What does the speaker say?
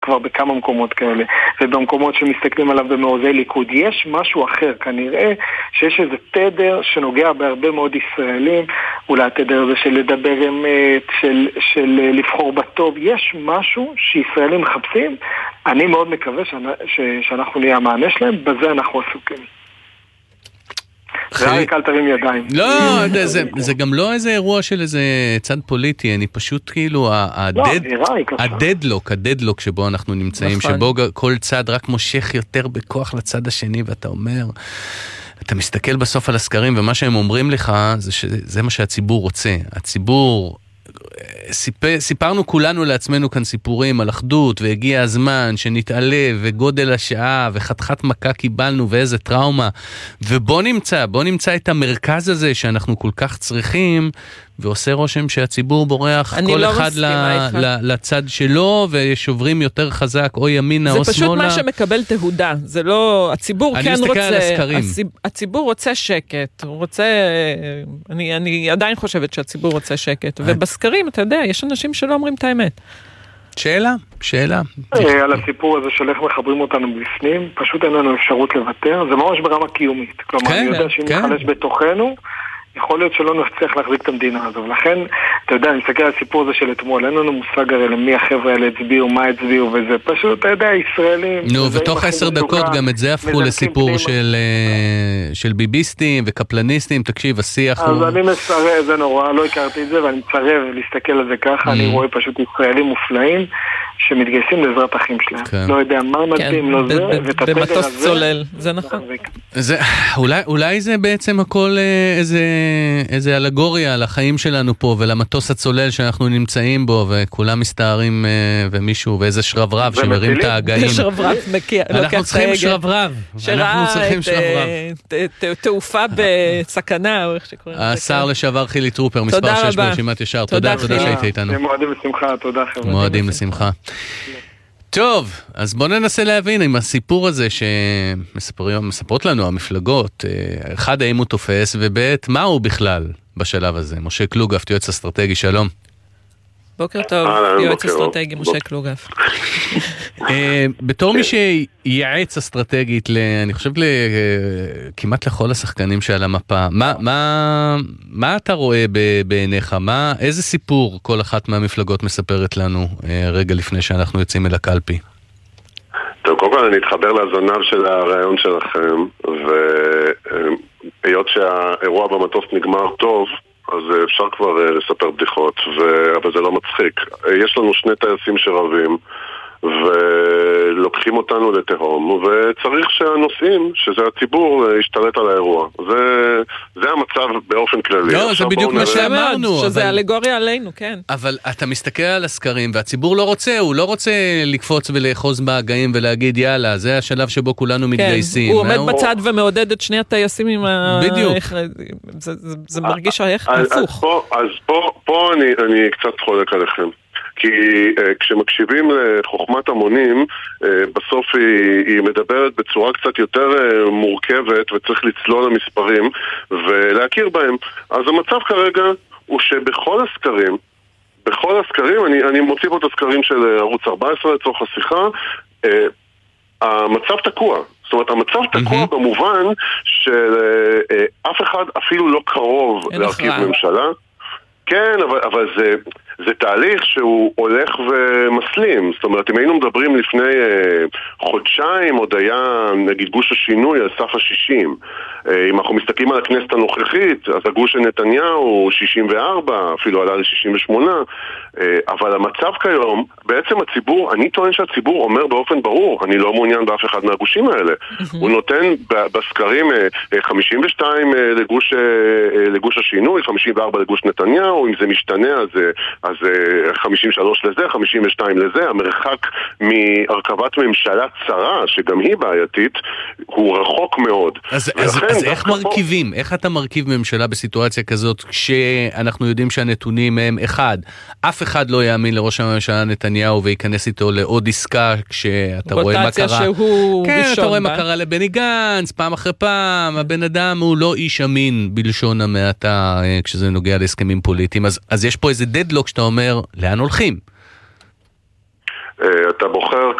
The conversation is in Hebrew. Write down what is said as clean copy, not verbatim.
כבר בכמה מקומות כאלה, ובמקומות שמסתכלים עליו במעוזי ליכוד. יש משהו אחר, כנראה שיש איזה תדר שנוגע בהרבה מאוד ישראלים, אולי התדר הזה של לדבר אמת, של לבחור בטוב. יש משהו שישראלים מחפשים, אני מאוד מקווה שאנחנו נהיה המענה שלהם, בזה אנחנו עסוקים. זה היה קל תרים ידיים. לא, זה גם לא איזה אירוע של איזה צד פוליטי, אני פשוט כאילו, הדדלוק שבו אנחנו נמצאים, שבו כל צד רק מושך יותר בכוח לצד השני, ואתה אומר, אתה מסתכל בסוף על הסקרים, ומה שהם אומרים לך, זה מה שהציבור רוצה. הציבור, סיפרנו כולנו לעצמנו כאן סיפורים על אחדות, והגיע הזמן שנתעלה, וגודל השעה, וחתכת מכה קיבלנו, ואיזה טראומה, ובוא נמצא את המרכז הזה שאנחנו כל כך צריכים, ועושה רושם שהציבור בורח כל אחד לצד שלו, ושוברים יותר חזק או ימינה או שמאלה. זה פשוט מה שמקבל תהודה, זה לא, הציבור כן רוצה, הציבור רוצה שקט, הוא רוצה, אני עדיין חושבת שהציבור רוצה שקט, ובסקרים, אתה יודע, יש אנשים שלא אומרים את האמת. שאלה. על הסיפור הזה של איך מחברים אותנו בפנים, פשוט אין לנו אפשרות לוותר, זה ממש ברמה קיומית. כלומר, אני יודע שאם נחלש בתוכנו, יכול להיות שלא נצליח להחזיק את המדינה הזו. ולכן, אתה יודע, אני מסתכל על הסיפור הזה של אתמול, אין לנו מושג הרי למי החבר'ה האלה הצביעו, מה הצביעו, וזה פשוט, אתה יודע, ישראלים. נו, ותוך 10 דקות גם את זה הפכו לסיפור של ביביסטים וקפלניסטים, תקשיב, השיח הוא... אז אני מסרב, זה נורא, לא הכרתי את זה, ואני מסרב להסתכל על זה ככה, אני רואה פשוט ישראלים מופלאים, שמתגייסים לעזרת אחים שלהם. לא יודע מה מדהים, לא זה, במטוס צולל, זה נכון. אולי זה בעצם הכל איזה אלגוריה על החיים שלנו פה, ולמטוס הצולל שאנחנו נמצאים בו, וכולם מסתערים ומישהו, ואיזה שרברב שמרים את ההגאים. שרברב, אנחנו צריכים שרברב. שראה את תעופה בסכנה, או איך שקוראים לזה. השר לשעבר חילי טרופר, מספר 6 ברשימת ישר. תודה שהיית איתנו. מועדים לשמחה, תודה חבר'ה. מועדים לשמחה. טוב, אז בואו ננסה להבין עם הסיפור הזה שמספרות לנו המפלגות, אחד, האם הוא תופס, ובית, מה הוא בכלל בשלב הזה? משה קלוגף, יועץ אסטרטגי, שלום. בוקר טוב, יועץ אסטרטגי, משה קלוגף. בתור מי שייעץ אסטרטגית, אני חושב כמעט לכל השחקנים שעל המפה, מה אתה רואה בעיניך? איזה סיפור כל אחת מהמפלגות מספרת לנו רגע לפני שאנחנו יוצאים אל הקלפי? טוב, קודם כל אני אתחבר לזנב של הרעיון שלכם, והיות שהאירוע במטוס נגמר טוב, אז אפשר כבר לספר בדיחות, אבל זה לא מצחיק. יש לנו 2 טייסים שרבים, ולוקחים אותנו לתהום, וצריך שהנושאים, שזה הציבור, ישתלט על האירוע. זה המצב באופן כללי. לא, זה בדיוק מה שאמרנו. שזה אלגוריה עלינו, כן. אבל אתה מסתכל על הסקרים, והציבור לא רוצה, הוא לא רוצה לקפוץ ולאחוז בהגאים ולהגיד, יאללה, זה השלב שבו כולנו מתגייסים. הוא עומד בצד ומעודד את שני הטייסים עם בדיוק. זה מרגיש הפוך. אז פה אני קצת חולק עליכם. כי כשמקשיבים לחוכמת המונים, בסוף היא מדברת בצורה קצת יותר מורכבת, וצריך לצלול למספרים ולהכיר בהם. אז המצב כרגע הוא שבכל הסקרים, אני מוציא פה את הסקרים של ערוץ 14 לצורך השיחה, המצב תקוע. זאת אומרת, המצב תקוע במובן שאף אחד אפילו לא קרוב להרכיב ממשלה. כן, אבל זה תהליך שהוא הולך ומסלים. זאת אומרת, אם היינו מדברים לפני חודשיים, עוד היה, נגיד, גוש השינוי על סף ה-60. אם אנחנו מסתכלים על הכנסת הנוכחית, אז הגוש של נתניהו הוא 64, אפילו עלה ל-68. אבל המצב כיום, בעצם הציבור, אני טוען שהציבור אומר באופן ברור, אני לא מעוניין באף אחד מהגושים האלה. הוא נותן בסקרים 52 לגוש השינוי, 54 לגוש נתניהו, אם זה משתנה אז 53 לזה, 52 לזה. המרחק מהרכבת ממשלה צרה, שגם היא בעייתית, הוא רחוק מאוד. אז איך מרכיבים? איך אתה מרכיב ממשלה בסיטואציה כזאת, כשאנחנו יודעים שהנתונים הם אחד, אף אחד לא יאמין לראש הממשלה נתניהו וייכנס איתו לעוד עסקה, כשאתה רואה מה קרה. כן, אתה רואה מה קרה לבני גנץ, פעם אחרי פעם, הבן אדם הוא לא איש אמין בלשון המעטה, כשזה נוגע להסכמים פוליטיים. אז יש פה איזה דדלוק שאתה אומר, לאן הולכים? אתה בוחר